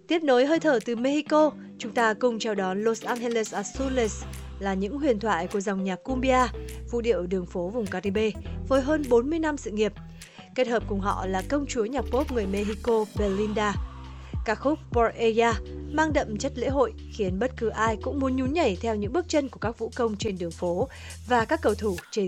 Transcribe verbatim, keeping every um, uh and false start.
Tiếp nối hơi thở từ Mexico, chúng ta cùng chào đón Los Angeles Azules là những huyền thoại của dòng nhạc cumbia, vũ điệu đường phố vùng Caribe với hơn bốn mươi năm sự nghiệp. Kết hợp cùng họ là công chúa nhạc pop người Mexico Belinda. Ca khúc Por Ella mang đậm chất lễ hội, khiến bất cứ ai cũng muốn nhún nhảy theo những bước chân của các vũ công trên đường phố và các cầu thủ trên